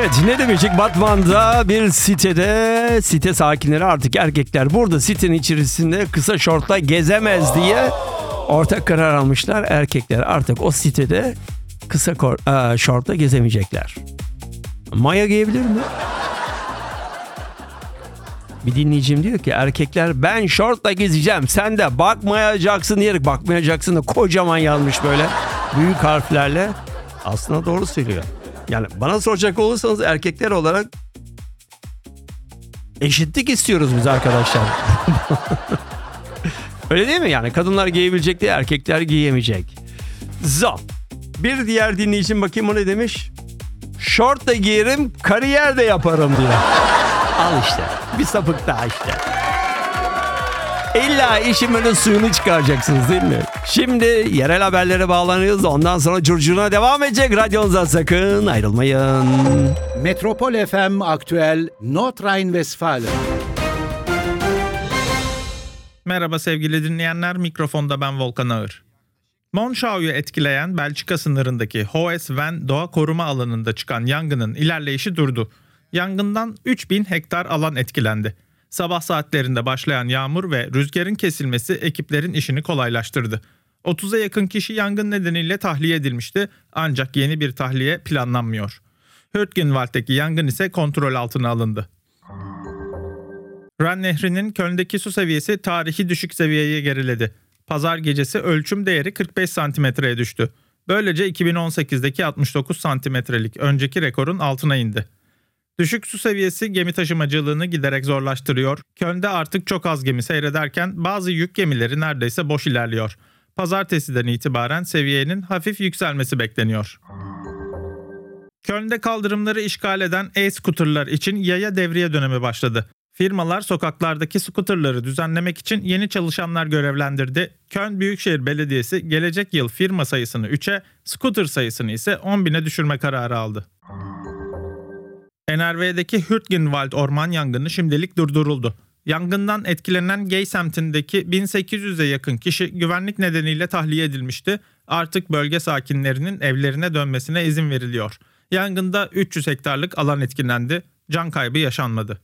Evet, ne demiştik? Batman'da bir sitede site sakinleri artık erkekler burada sitenin içerisinde kısa şortla gezemez diye ortak karar almışlar. Erkekler artık o sitede kısa şortla gezemeyecekler. Maya giyebilir mi? Bir dinleyicim diyor ki erkekler ben şortla gezeceğim sen de bakmayacaksın diyerek bakmayacaksın da kocaman yazmış böyle büyük harflerle. Aslında doğru söylüyor. Yani bana soracak olursanız erkekler olarak eşitlik istiyoruz biz arkadaşlar. Öyle değil mi? Yani kadınlar giyebilecek diye erkekler giyemeyecek. Bir diğer dinleyicim bakayım o ne demiş? Şort da giyerim, kariyer de yaparım diyor. Al işte. Bir sapık daha işte. İlla işimin suyunu çıkaracaksınız değil mi? Şimdi yerel haberlere bağlanıyoruz. Ondan sonra curcuna devam edecek. Radyonuza sakın ayrılmayın. Metropol FM Aktüel Nordrhein-Westfalen. Merhaba sevgili dinleyenler, mikrofonda ben Volkan Ağır. Monschau'yu etkileyen Belçika sınırındaki Hoes-Ven doğa koruma alanında çıkan yangının ilerleyişi durdu. Yangından 3000 hektar alan etkilendi. Sabah saatlerinde başlayan yağmur ve rüzgarın kesilmesi ekiplerin işini kolaylaştırdı. 30'a yakın kişi yangın nedeniyle tahliye edilmişti ancak yeni bir tahliye planlanmıyor. Hürtgenwald'deki yangın ise kontrol altına alındı. Ren Nehri'nin Köln'deki su seviyesi tarihi düşük seviyeye geriledi. Pazar gecesi ölçüm değeri 45 santimetreye düştü. Böylece 2018'deki 69 santimetrelik önceki rekorun altına indi. Düşük su seviyesi gemi taşımacılığını giderek zorlaştırıyor. Köln'de artık çok az gemi seyrederken bazı yük gemileri neredeyse boş ilerliyor. Pazartesiden itibaren seviyenin hafif yükselmesi bekleniyor. Köln'de kaldırımları işgal eden e-scooterlar için yaya devriye dönemi başladı. Firmalar sokaklardaki scooterları düzenlemek için yeni çalışanlar görevlendirdi. Köln Büyükşehir Belediyesi gelecek yıl firma sayısını 3'e, scooter sayısını ise 10.000'e düşürme kararı aldı. NRV'deki Hürtgenwald orman yangını şimdilik durduruldu. Yangından etkilenen Gey semtindeki 1800'e yakın kişi güvenlik nedeniyle tahliye edilmişti. Artık bölge sakinlerinin evlerine dönmesine izin veriliyor. Yangında 300 hektarlık alan etkilendi. Can kaybı yaşanmadı.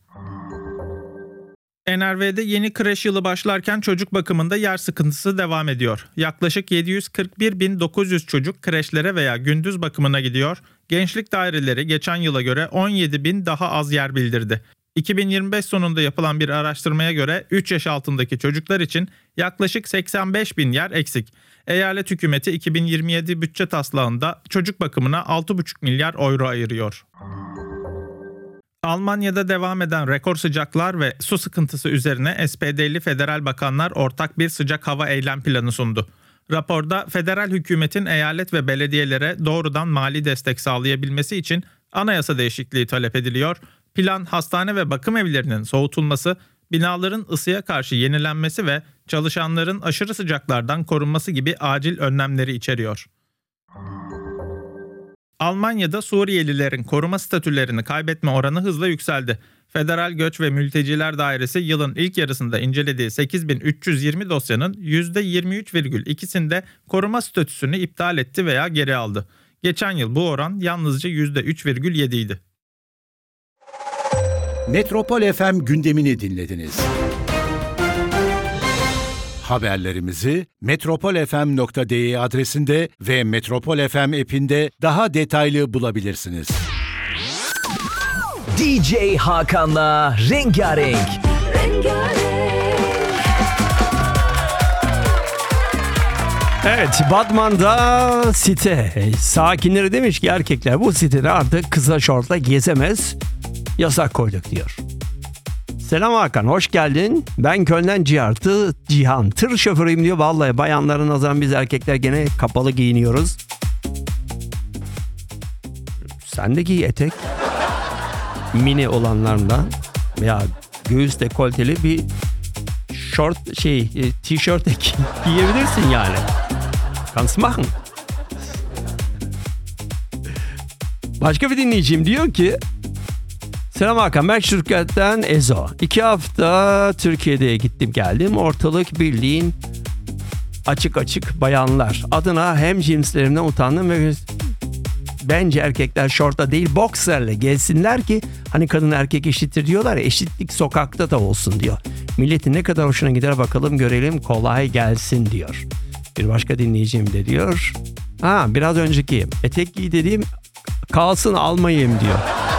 NRV'de yeni kreş yılı başlarken çocuk bakımında yer sıkıntısı devam ediyor. Yaklaşık 741.900 çocuk kreşlere veya gündüz bakımına gidiyor. Gençlik daireleri geçen yıla göre 17.000 daha az yer bildirdi. 2025 sonunda yapılan bir araştırmaya göre 3 yaş altındaki çocuklar için yaklaşık 85.000 yer eksik. Eyalet hükümeti 2027 bütçe taslağında çocuk bakımına 6,5 milyar euro ayırıyor. Almanya'da devam eden rekor sıcaklar ve su sıkıntısı üzerine SPD'li federal bakanlar ortak bir sıcak hava eylem planı sundu. Raporda federal hükümetin eyalet ve belediyelere doğrudan mali destek sağlayabilmesi için anayasa değişikliği talep ediliyor. Plan hastane ve bakım evlerinin soğutulması, binaların ısıya karşı yenilenmesi ve çalışanların aşırı sıcaklardan korunması gibi acil önlemleri içeriyor. Almanya'da Suriyelilerin koruma statülerini kaybetme oranı hızla yükseldi. Federal Göç ve Mülteciler Dairesi yılın ilk yarısında incelediği 8.320 dosyanın %23,2'sinde koruma statüsünü iptal etti veya geri aldı. Geçen yıl bu oran yalnızca %3,7 idi. Metropol FM gündemini dinlediniz. Haberlerimizi metropolfm.de adresinde ve Metropol FM app'inde daha detaylı bulabilirsiniz. DJ Hakan'la Rengarenk. Evet, Batman'da site sakinleri demiş ki erkekler bu sitede artık kısa şortla gezemez, yasak koyduk diyor. Selam Hakan, hoş geldin. Ben Köln'den Cihan. Tır şoförüyüm diyor. Vallahi bayanların nazaran biz erkekler gene kapalı giyiniyoruz. Sen de giy etek. Mini olanlardan veya göğüs dekolteli bir tişört giyebilirsin yani. Kannst machen. Başka bir dinleyicim diyor ki selam Hakan, ben Stuttgart'tan Ezo. 2 hafta Türkiye'de gittim geldim. Ortalık bildiğin açık bayanlar. Adına hem cinslerimden utandım ve bence erkekler şortla değil boxerle gezsinler ki hani kadın erkek eşittir diyorlar ya, eşitlik sokakta da olsun diyor. Milletin ne kadar hoşuna gider bakalım görelim, kolay gelsin diyor. Bir başka dinleyicim de diyor. Biraz önceki etek giy dediğim kalsın almayayım diyor.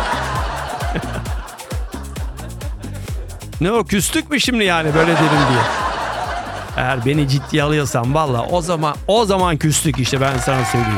Ne o, küstük mü şimdi yani böyle dedim diye. Eğer beni ciddiye alıyorsan valla o zaman küstük işte, ben sana söyleyeyim.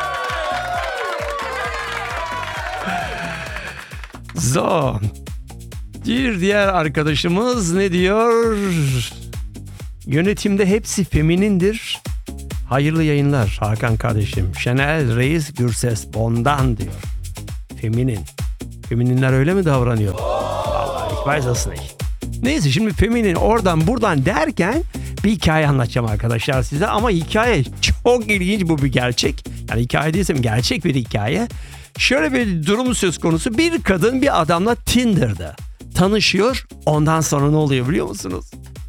So, bir diğer arkadaşımız ne diyor? Yönetimde hepsi feminindir. Hayırlı yayınlar Hakan kardeşim. Şenel Reis Gürses Bondan diyor. Feminin. Feminинler öyle mi davranıyor? Vallahi ich weiß es nicht. Neyse, şimdi feminin oradan buradan derken bir hikaye anlatacağım arkadaşlar size. Ama hikaye çok ilginç, bu bir gerçek. Yani hikaye değilsem gerçek bir hikaye. Şöyle bir durum söz konusu. Bir kadın bir adamla Tinder'da tanışıyor. Ondan sonra ne oluyor biliyor musunuz?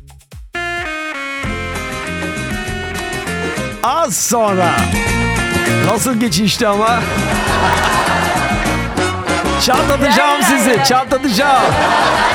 Az sonra. Nasıl geçişti ama? Çatlatacağım sizi, çatlatacağım.